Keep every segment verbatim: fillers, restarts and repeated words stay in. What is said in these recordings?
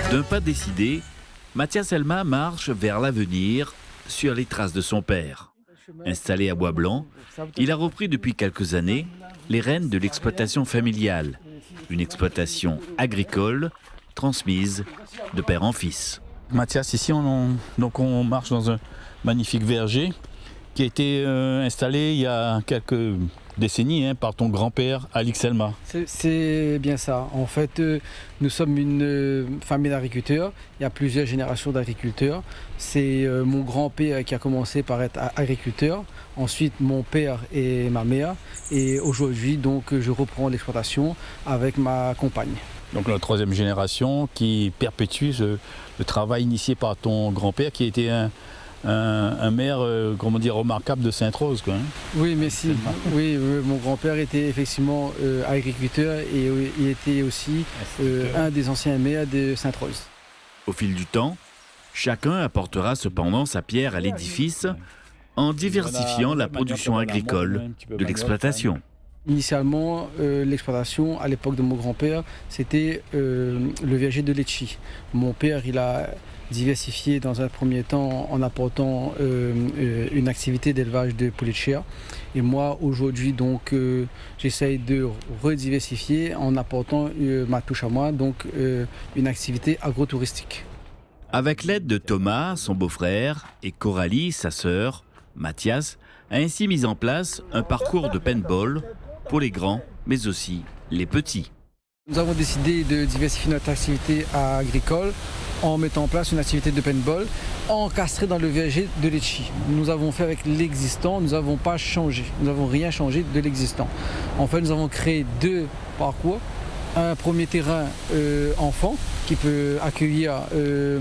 D'un pas décidé, Mathias Elma marche vers l'avenir sur les traces de son père. Installé à Bois-Blanc, il a repris depuis quelques années les rênes de l'exploitation familiale, une exploitation agricole transmise de père en fils. Mathias, ici on, donc on marche dans un magnifique verger qui a été euh, installé il y a quelques décennies hein, par ton grand-père Alix Elma. C'est, c'est bien ça. En fait, euh, nous sommes une euh, famille d'agriculteurs. Il y a plusieurs générations d'agriculteurs. C'est euh, mon grand-père qui a commencé par être agriculteur. Ensuite, mon père et ma mère. Et aujourd'hui, donc, je reprends l'exploitation avec ma compagne. Donc la troisième génération qui perpétue ce, le travail initié par ton grand-père qui était un, un, un maire euh, comment dire, remarquable de Sainte-Rose. Quoi, hein. Oui, mais si. Oui, oui, mon grand-père était effectivement euh, agriculteur et euh, il était aussi euh, un des anciens maires de Sainte-Rose. Au fil du temps, chacun apportera cependant sa pierre à l'édifice en diversifiant la production agricole de l'exploitation. Initialement, euh, l'exploitation, à l'époque de mon grand-père, c'était euh, le verger de Litchi. Mon père, il a diversifié dans un premier temps en apportant euh, euh, une activité d'élevage de poulets de chair. Et moi, aujourd'hui, donc, euh, j'essaye de rediversifier en apportant euh, ma touche à moi, donc euh, une activité agro-touristique. Avec l'aide de Thomas, son beau-frère, et Coralie, sa sœur, Mathias, a ainsi mis en place un parcours de paintball pour les grands, mais aussi les petits. Nous avons décidé de diversifier notre activité agricole en mettant en place une activité de paintball encastrée dans le verger de Litchi. Nous avons fait avec l'existant, nous n'avons pas changé, nous n'avons rien changé de l'existant. En fait, nous avons créé deux parcours. Un premier terrain euh, enfant qui peut accueillir euh,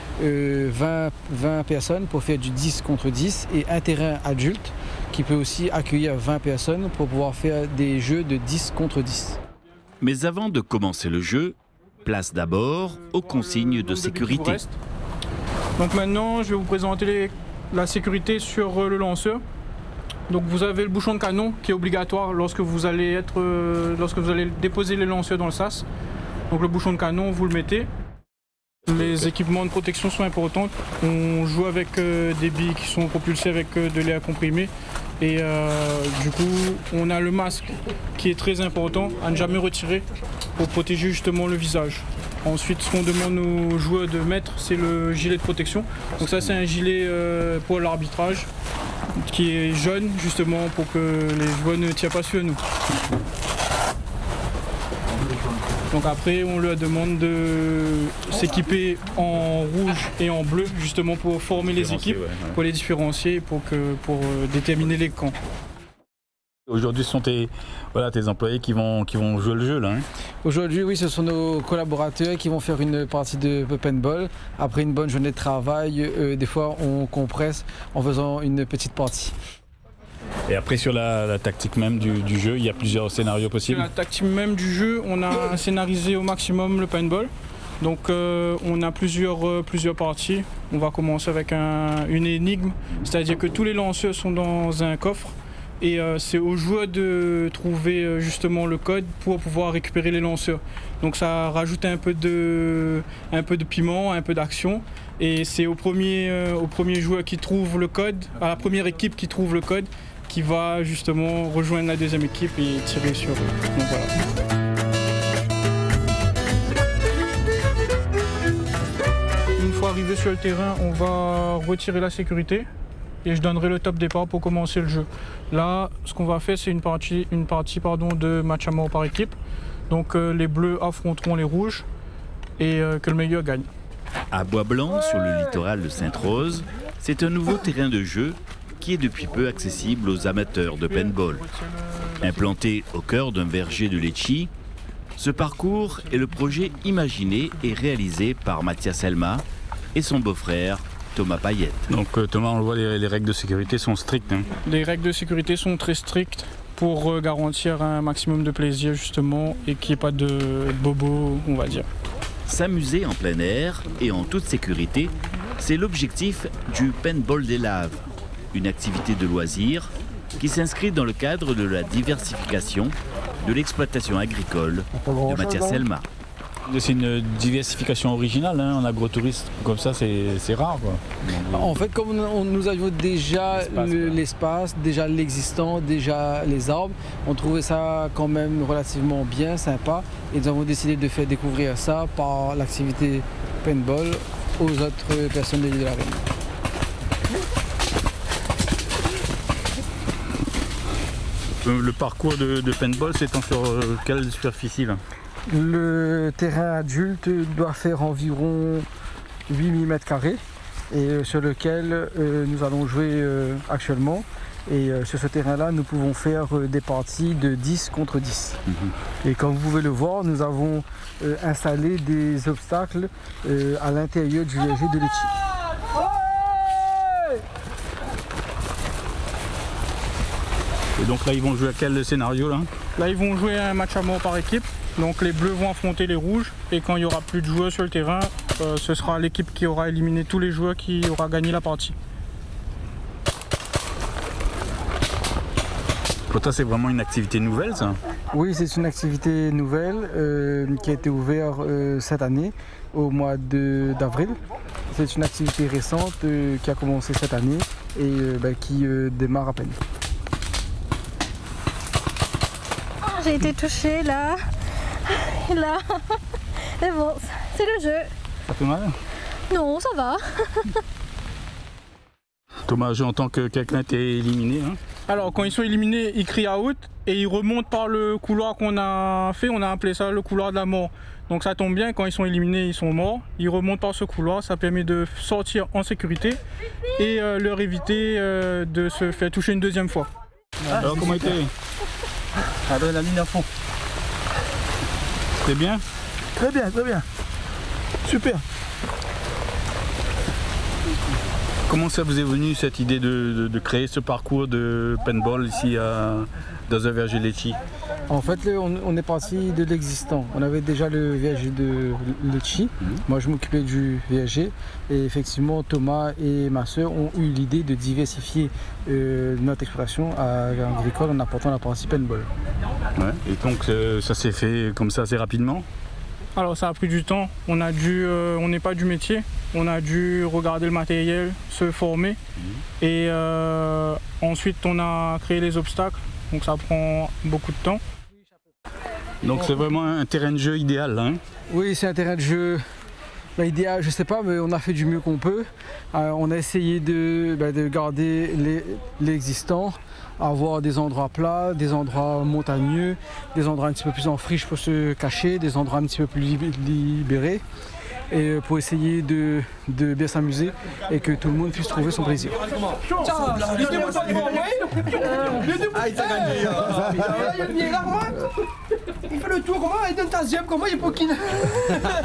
euh, vingt, vingt personnes pour faire du dix contre dix et un terrain adulte qui peut aussi accueillir vingt personnes pour pouvoir faire des jeux de dix contre dix. Mais avant de commencer le jeu, place d'abord aux consignes de sécurité. Donc maintenant, je vais vous présenter les, la sécurité sur le lanceur. Donc vous avez le bouchon de canon qui est obligatoire lorsque vous allez, être, lorsque vous allez déposer les lanceurs dans le sas. Donc le bouchon de canon, vous le mettez. Les équipements de protection sont importants. On joue avec euh, des billes qui sont propulsées avec euh, de l'air comprimé. Et euh, du coup, on a le masque qui est très important à ne jamais retirer pour protéger justement le visage. Ensuite, ce qu'on demande aux joueurs de mettre, c'est le gilet de protection. Donc ça, c'est un gilet euh, pour l'arbitrage qui est jaune justement pour que les joueurs ne tirent pas sur nous. Donc après, on leur demande de s'équiper en rouge et en bleu, justement pour former les équipes, pour les différencier, pour, que, pour déterminer les camps. Aujourd'hui, ce sont tes, voilà, tes employés qui vont, qui vont jouer le jeu, là. Hein. Aujourd'hui, oui, ce sont nos collaborateurs qui vont faire une partie de paintball. Après une bonne journée de travail, euh, des fois, on compresse en faisant une petite partie. Et après, sur la, la tactique même du, du jeu, il y a plusieurs scénarios possibles. Sur la tactique même du jeu, on a scénarisé au maximum le paintball. Donc euh, on a plusieurs, euh, plusieurs parties. On va commencer avec un, une énigme, c'est-à-dire que tous les lanceurs sont dans un coffre. Et euh, c'est aux joueurs de trouver euh, justement le code pour pouvoir récupérer les lanceurs. Donc ça rajoute un peu de, un peu de piment, un peu d'action. Et c'est au premier, euh, au premier joueur qui trouve le code, à la première équipe qui trouve le code, qui va justement rejoindre la deuxième équipe et tirer sur eux. Donc voilà. Une fois arrivé sur le terrain, on va retirer la sécurité. Et je donnerai le top départ pour commencer le jeu. Là, ce qu'on va faire, c'est une partie, une partie pardon, de match à mort par équipe. Donc euh, les bleus affronteront les rouges et euh, que le meilleur gagne. À Bois-Blanc, sur le littoral de Sainte-Rose, c'est un nouveau terrain de jeu qui est depuis peu accessible aux amateurs de paintball. Implanté au cœur d'un verger de Litchi, ce parcours est le projet imaginé et réalisé par Mathias Elma et son beau-frère Thomas Payette. Donc euh, Thomas, on le voit, les, les règles de sécurité sont strictes. Hein. Les règles de sécurité sont très strictes pour euh, garantir un maximum de plaisir justement et qu'il n'y ait pas de bobo, on va dire. S'amuser en plein air et en toute sécurité, c'est l'objectif du Paintball des Laves, une activité de loisir qui s'inscrit dans le cadre de la diversification de l'exploitation agricole de Mathias Elma. C'est une diversification originale, hein, en agrotourisme, comme ça c'est rare, quoi. En fait, comme on, on- nous avions déjà L'espace, le- quoi. l'espace, déjà l'existant, déjà les arbres, on trouvait ça quand même relativement bien, sympa, et nous avons décidé de faire découvrir ça par l'activité paintball aux autres personnes de l'île de la Réunion. Le, le parcours de, de paintball s'étend sur euh, quelle superficie là? Le terrain adulte doit faire environ huit mille mètres carrés et euh, sur lequel euh, nous allons jouer euh, actuellement. Et euh, sur ce terrain-là, nous pouvons faire euh, des parties de dix contre dix. Mhm. Et comme vous pouvez le voir, nous avons euh, installé des obstacles euh, à l'intérieur du verger de litchi. Et donc là ils vont jouer à quel scénario là? Là, ils vont jouer un match à mort par équipe. Donc les bleus vont affronter les rouges. Et quand il n'y aura plus de joueurs sur le terrain, euh, ce sera l'équipe qui aura éliminé tous les joueurs qui aura gagné la partie. Pour toi c'est vraiment une activité nouvelle ça? Oui, c'est une activité nouvelle euh, qui a été ouverte euh, cette année, au mois de- d'avril. C'est une activité récente euh, qui a commencé cette année et euh, bah, qui euh, démarre à peine. J'ai été touchée là, et là. Mais bon, c'est le jeu. Ça fait mal? Non, ça va. Thomas, j'entends que quelqu'un était éliminé. Hein? Alors quand ils sont éliminés, ils crient out et ils remontent par le couloir qu'on a fait. On a appelé ça le couloir de la mort. Donc ça tombe bien, quand ils sont éliminés, ils sont morts. Ils remontent par ce couloir, ça permet de sortir en sécurité et euh, leur éviter euh, de se faire toucher une deuxième fois. Alors comment était? Adrénaline à fond. C'était bien? Très bien, très bien. Super. Comment ça vous est venu cette idée de, de- de créer ce parcours de paintball ici à, dans un verger litchi? En fait, là, on, on est parti de l'existant. On avait déjà le verger de litchi. Moi, je m'occupais du verger. Et effectivement, Thomas et ma soeur ont eu l'idée de diversifier euh, notre exploitation à- agricole en apportant la partie paintball. Ouais. Et donc euh, ça s'est fait comme ça assez rapidement? Alors ça a pris du temps, on a dû, euh, on n'est pas du métier, on a dû regarder le matériel, se former et euh, ensuite on a créé les obstacles, donc ça prend beaucoup de temps. Donc c'est vraiment un terrain de jeu idéal, hein? Oui, c'est un terrain de jeu bah, idéal, je sais pas, mais on a fait du mieux qu'on peut. Euh, on a essayé de, bah, de garder les- l'existant, avoir des endroits plats, des endroits montagneux, des endroits un petit peu plus en friche pour se cacher, des endroits un petit peu plus lib- libérés, et euh, pour essayer de, de bien s'amuser et que tout le monde puisse trouver son plaisir. Il fait le tour, comment il donne ta zième, comment il est pour qu'il